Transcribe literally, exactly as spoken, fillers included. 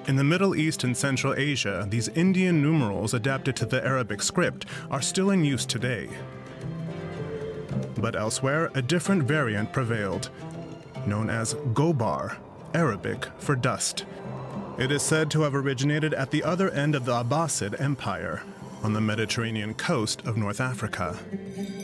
In the Middle East and Central Asia, these Indian numerals adapted to the Arabic script are still in use today. But elsewhere, a different variant prevailed, known as Gobar, Arabic for dust. It is said to have originated at the other end of the Abbasid Empire, on the Mediterranean coast of North Africa.